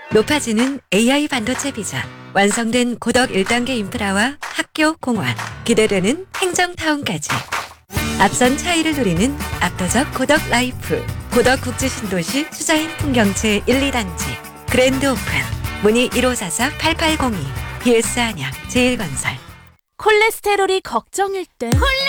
높아지는 AI 반도체 비전, 완성된 고덕 1단계 인프라와 학교, 공원, 기대되는 행정타운까지. 앞선 차이를 누리는 압도적 고덕 라이프, 고덕 국제신도시 수자인 풍경채 1, 2단지, 그랜드 오픈, 문의 1544-8802, BS 안양, 제일건설. 콜레스테롤이 걱정일 땐